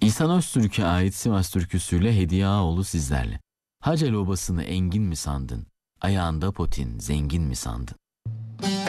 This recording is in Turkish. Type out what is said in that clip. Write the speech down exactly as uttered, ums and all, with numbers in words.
Nisan Öztürk'e ait Sivas türküsüyle Hediye Ağaoğlu sizlerle. Hacel obasını engin mi sandın? Ayağında potin zengin mi sandın?